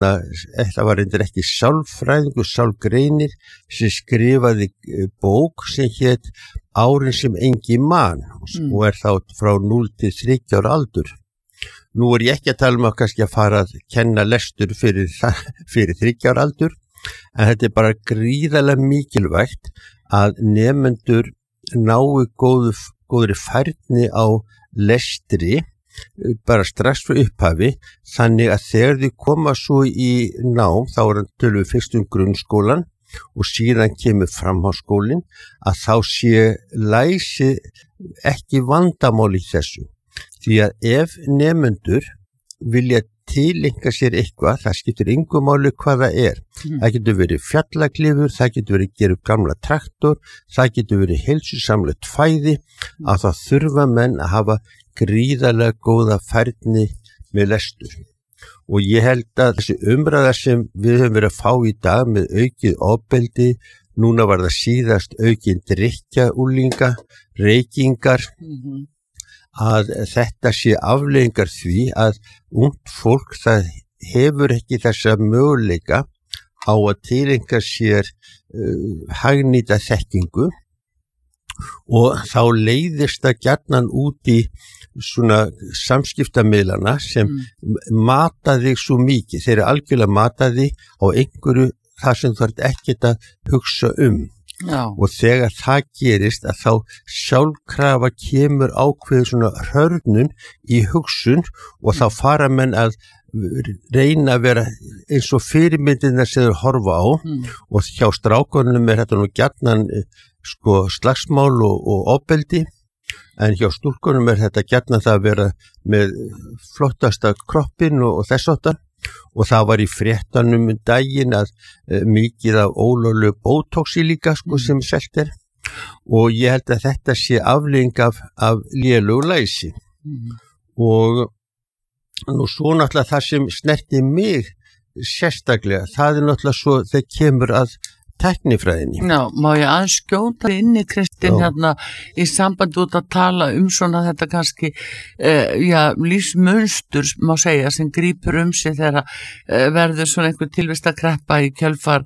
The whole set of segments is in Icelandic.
þetta var reyndar ekki sálfræðingur, sálgreinir sem skrifaði bók sem hét Árin sem engin man og þá frá 0 til 30 ára aldur. Nú ég ekki að tala kannski að fara að kenna lestur fyrir 30 ára aldur, en þetta bara gríðarlega mikilvægt að nemendur nái góðri færni á lestri bara strax frá upphafi, þannig að þegar þau koma svo í nám, þá tölum við fyrst grunnskólan og síðan kemur framhaldsskólinn, að þá sé læsi ekki vandamál í þessu. Því að ef nemendur vilja tileinka sér eitthvað, það skiptir engu máli hvað það er. Það getur verið fjallaklifur, það getur verið gera upp gamla traktor, það getur verið heilsusamlegt fæði, að það þurfa menn að hafa gríðarlega góða færni með lestur. Og ég held að þessi umræða sem við höfum verið að fá í dag með aukið ofbeldi, núna var það síðast aukið drykkja unglinga, reykingar, að þetta sé afleiðingar því að ungt fólk það hefur ekki þessa möguleika á að tileinka sér hagnýta þekkingu og þá leiðist það gjarnan út í svona samskiptamiðlana sem mata þig svo mikið. Þeir eru algjörlega mata þig á einhverju þar sem þú ert ekkert að hugsa Já. Og þegar það gerist að þá sjálfkrafa kemur ákveður svona hörnun í hugsun og þá fara menn að reyna að vera eins og fyrirmyndirnar sem þeir horfa á og hjá strákunum þetta nú gjarnan slagsmál og ofbeldi, en hjá stúlkunum þetta gjarnan það að vera með flottasta kroppinn og þess áttar. Og það var í fréttanum daginn að mikið af ólöglegu bótoxi líka sem selt og ég held að þetta sé afleiðing af lélegu læsi. Og nú svo náttúrulega það sem snerti mig sérstaklega, það náttúrulega svo þegar kemur að tæknifræðinni. Já, má ég aðeins skjóta inni, Kristín, hérna í sambandi út að tala svona þetta kannski, lífsmunstur, má segja, sem grípur sig þegar verður svona einhver tilvistakreppa í kjölfar,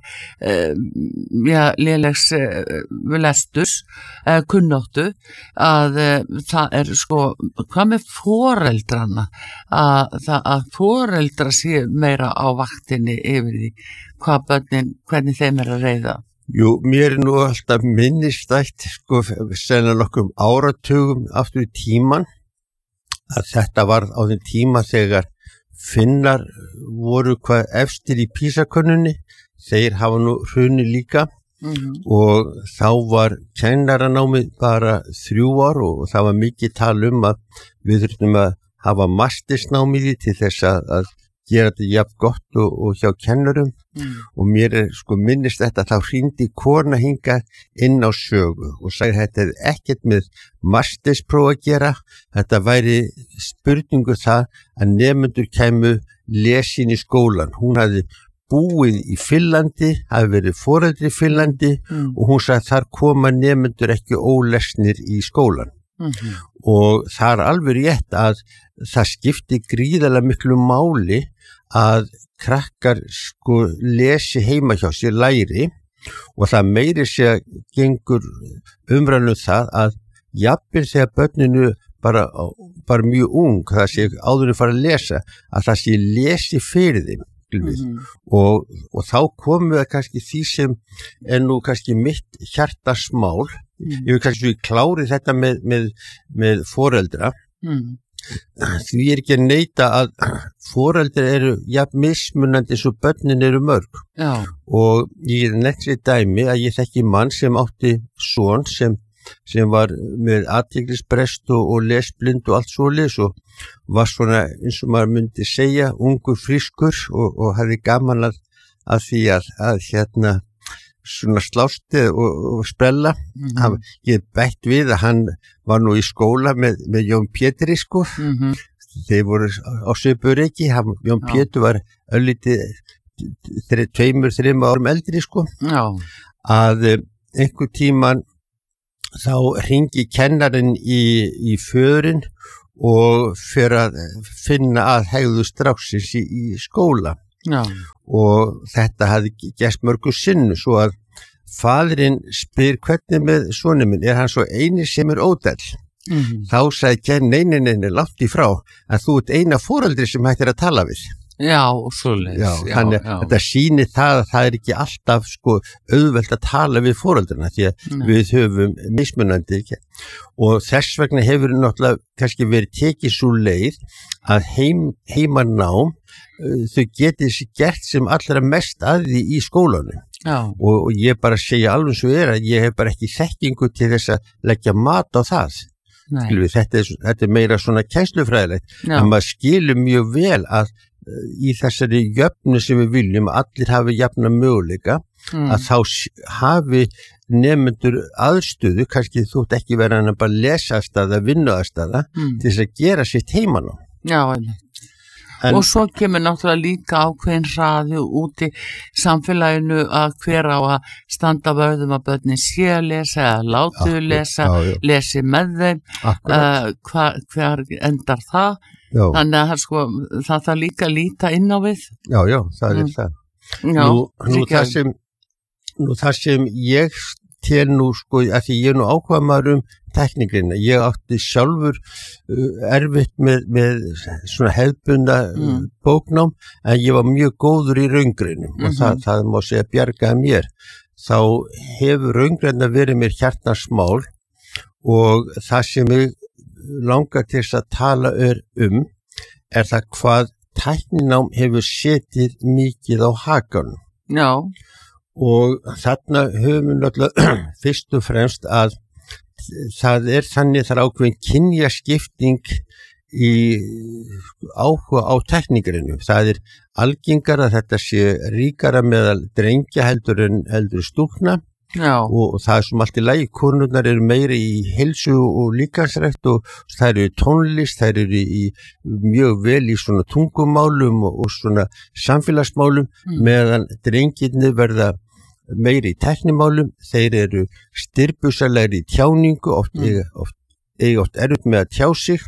lélegs lesturs, kunnáttu, að það hvað með foreldrana, að foreldra sé meira á vaktinni yfir því, hvernig þeim að reiða? Jú, mér nú alltaf minnistætt, senna nokkrum áratugum aftur í tíman, að þetta var á þeim tíma þegar Finnar voru hvað efstir í PISA-könnunni, þeir hafa nú hrunið líka og þá var kennaranámið bara 3 ár og það var mikið tal að við þurftum að hafa mastersnámið til þess að gera þetta jafn gott og hjá kennurum og mér minnist þetta þá hringdi kona hingað inn á sögu og sagði þetta ekkert með masterspróf að gera, þetta væri spurningu það að nemendur kæmu lesin í skólan. Hún hafði búið í Finnlandi, hafði verið foreldri í Finnlandi og hún sagði þar koma nemendur ekki ólesnir í skólan. Og það er alveg rétt að það skipti gríðarlega miklu máli að krakkar lesi heima hjá sér, læri og það meiri sé að gengur umræðan það að jafnvel þegar börninu bara mjög ung, það sé áður að fara að lesa, að það sé lesi fyrir þeim. Og þá komum við kannski því sem nú kannski mitt hjartasmál, ég vil kannski klári þetta með foreldra, því ekki að neita að foreldrar eru jafn mismunandi eins og börnin eru mörg. Já. Og ég nefnir dæmi að ég þekki mann sem átti son sem var með athyglisbrest og lesblind og allt svoleiðis og var svona eins og maður myndi segja ungur frískur og hafði gaman að því að svona slásti og sprella. Ég bætt við að hann var nú í skóla með Jón Pétri þeir voru á Söpureiki, Jón Pétur var öllítið 2-3 árum eldri að einhver tíman þá hringi kennarinn í föðurinn og fer að finna að hegðu stráksins í skóla Já. Og þetta hafði gerst mörgum sinnum svo að faðirinn spyr hvernig með sonur minn, hann svo eini sem ódæll? Þá sagði Ken, nei, langt í frá, að þú ert eina foreldri sem hættir að tala við. Já, svoleiðis. Já, þannig að þetta sýnir það að það ekki alltaf auðvelt að tala við foreldrina því að við höfum mismunandi og þess vegna hefur náttúrulega kannski verið tekið svo leið að heimanám þau geti sér gert sem allra mest að því í skólanum. Og ég bara segja alveg svo að ég hef bara ekki þekkingu til þess að leggja mat á það. Þetta er meira svona kennslufræðilegt en maður skilur mjög vel að í þessari jöfnu sem við viljum allir hafi jafna möguleika að þá hafi nemendur aðstöðu, kannski þótt ekki vera hann að bara lesa aðstæða, vinna aðstæða til þess að gera sitt heimanám. Já, og svo kemur náttúrulega líka ákveðin hraði úti samfélaginu að hver á að standa vörðum að börnin sé að lesa eða látu lesa, lesi með þeim, hver endar það? Þannig að það þarf líka að líta inn á við. Já, það er það. Nú það sem ég tel nú að því ég nú ákvaðmaður teknikrina. Ég átti sjálfur erfitt með svona hefðbundna bóknám en ég var mjög góður í raungreinum og það má segja bjargaði mér. Þá hefur raungreina verið mér hjartans mál og það sem ég langar til þess að tala er það hvað tækninám hefur setið mikið á hakanum. Já. Og þarna höfum við náttúrulega fyrst og fremst að það er þannig þar ákveðin kynjaskipting í áhuga á tæknigrinu. Það er algengara að þetta sé ríkara meðal drengja heldur stúlkna. Já. Og það er sem allt í lagi, konurnar eru meiri í heilsu og líkansrækt og það eru tónlist, það eru mjög vel í svona tungumálum og svona samfélagsmálum meðan drengirnir verða meiri í tæknimálum, þeir eru styrbusalegri í tjáningu, oft erfitt með að tjá sig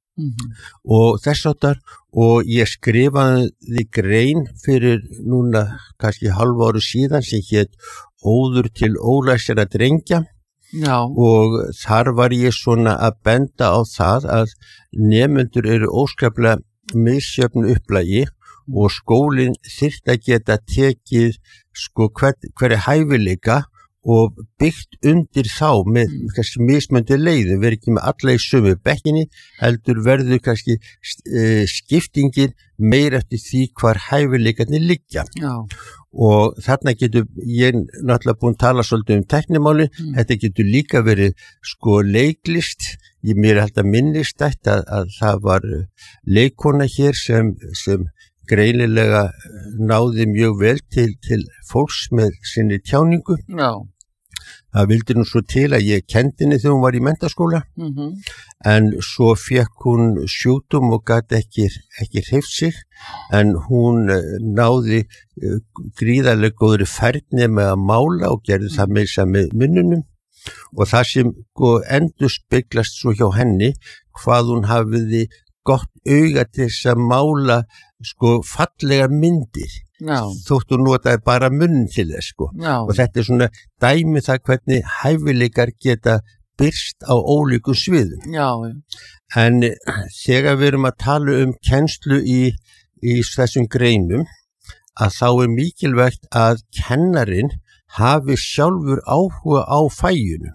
og þess áttar og ég skrifaði grein fyrir núna kannski hálfu ári síðan sem hét Óður til ólæsra drengja. Já. Og þar var ég svona að benda á það að nemendur eru óskaplega misjöfnu upplagi og skólinn þyrfti að geta tekið hverja hæfileika og byggt undir þá með kannski mismöndi leiðum, verið ekki með alla í sömu bekkinni, heldur verður kannski skiptingin meir eftir því hvar hæfileikarnir liggja. Já. Og þarna getur ég náttúrulega búin að tala svolítið tæknimáli, þetta getur líka verið leiklist, mér er alltaf minnistætt að það var leikkona hér sem greinilega náði mjög vel til fólks með sinni tjáningu. Já. Það vildi nú svo til að ég kenndi henni þegar hún var í menntaskóla, en svo fekk hún sjúkdóm og gat ekki hreyft sig, en hún náði gríðarlega góðri færni með að mála og gerði það með munnunum og það sem endurspeglast svo hjá henni hvað hún hafiði gott auga til þess að mála fallega myndir. Já. Þótt hún notaði bara munn til þess og þetta er svona dæmi það hvernig hæfileikar geta birst á ólíkum sviðum. Já. En þegar við erum að tala kennslu í þessum greinum að þá er mikilvægt að kennarinn hafi sjálfur áhuga á faginu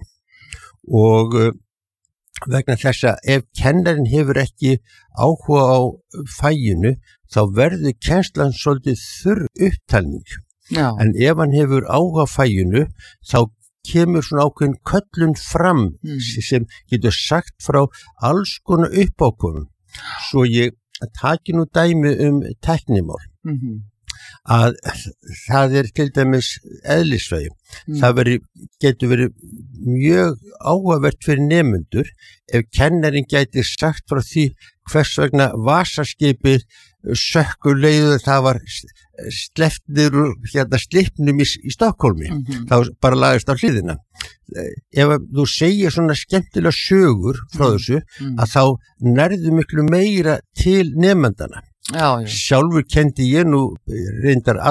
og vegna þess að ef kennarinn hefur ekki áhuga á faginu þá verður kennslan svolítið þurr upptalning. Já. En ef hann hefur áhuga á faginu þá kemur svona ákveðin köllun fram sem getur sagt frá alls konar uppákomum. Svo ég taki nú dæmi tæknimál. Að það er til dæmis eðlisfræði. Það getur verið mjög áhugavert fyrir nemendur ef kennarinn gæti sagt frá því hvers vegna vasaskipið sökkur leiðu það var sleppnir slipnum í Stokkólmi. Það bara lagast á hliðina. Ef þú segir svona skemmtilega sögur frá þessu að þá nærðu miklu meira til nemendana. Sjálfur kendi ég nú reyndar